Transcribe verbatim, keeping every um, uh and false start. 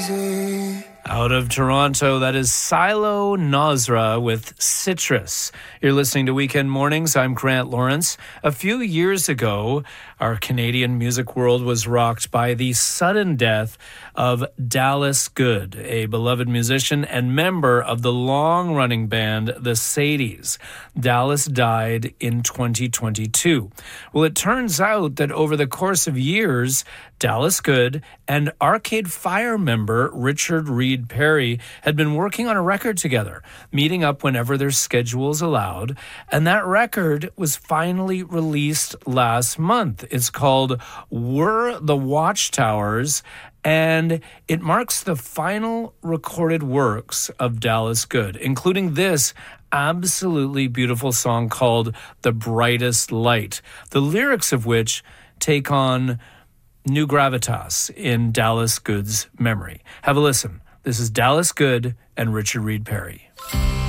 easy. Out of Toronto, that is Silo Nosra with Citrus. You're listening to Weekend Mornings. I'm Grant Lawrence. A few years ago, our Canadian music world was rocked by the sudden death of Dallas Good, a beloved musician and member of the long-running band The Sadies. Dallas died in twenty twenty-two. Well, it turns out that over the course of years, Dallas Good and Arcade Fire member Richard Reed Parry had been working on a record together, meeting up whenever their schedules allowed, and that record was finally released last month. It's called We're the Watchtowers, and it marks the final recorded works of Dallas Good, including this absolutely beautiful song called The Brightest Light, the lyrics of which take on new gravitas in Dallas Good's memory. Have a listen. This is Dallas Good and Richard Reed Parry.